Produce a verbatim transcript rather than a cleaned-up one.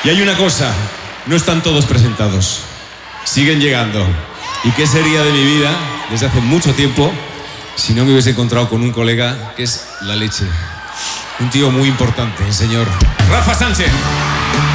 Y hay una cosa, no están todos presentados, siguen llegando. ¿Y qué sería de mi vida desde hace mucho tiempo si no me hubiese encontrado con un colega que es la leche? Un tío muy importante, el señor Rafa Sánchez.